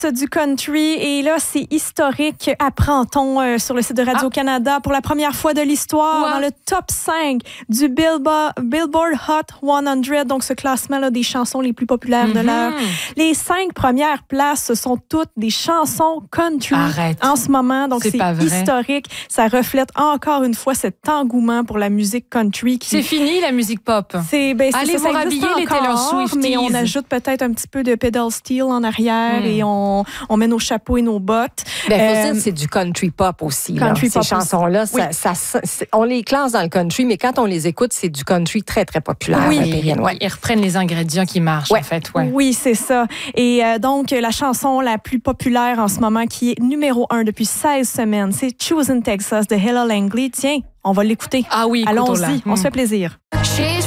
du country et là c'est historique, apprend-on sur le site de Radio-Canada pour la première fois de l'histoire dans le top 5 du Billboard Hot 100, donc ce classement là des chansons les plus populaires de l'heure. Les 5 premières places, ce sont toutes des chansons country en ce moment, donc c'est historique. Ça reflète encore une fois cet engouement pour la musique country. C'est fini la musique pop. Allez vous rhabiller les Taylor Swift, mais on ajoute peut-être un petit peu de pedal steel en arrière et on met nos chapeaux et nos bottes. Faut dire c'est du country pop aussi. Ces chansons-là, on les classe dans le country, mais quand on les écoute, c'est du country très, très populaire. Ils reprennent les ingrédients qui marchent, en fait. Oui, c'est ça. Et donc, la chanson la plus populaire en ce moment, qui est numéro 1 depuis 16 semaines, c'est Choosing Texas de Hella Langley. Tiens, on va l'écouter. Ah oui, allons-y, on se fait plaisir.